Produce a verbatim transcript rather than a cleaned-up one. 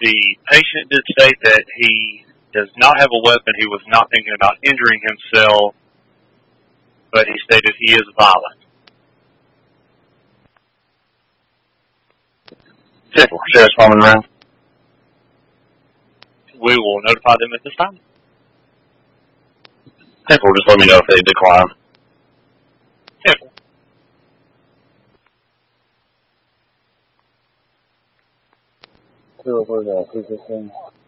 The patient did state that he does not have a weapon. He was not thinking about injuring himself, but he stated he is violent. Sheriff's Foreman around. We will notify them at this time. Temple, just let me know if they decline. Temple. Two over the two fifteen.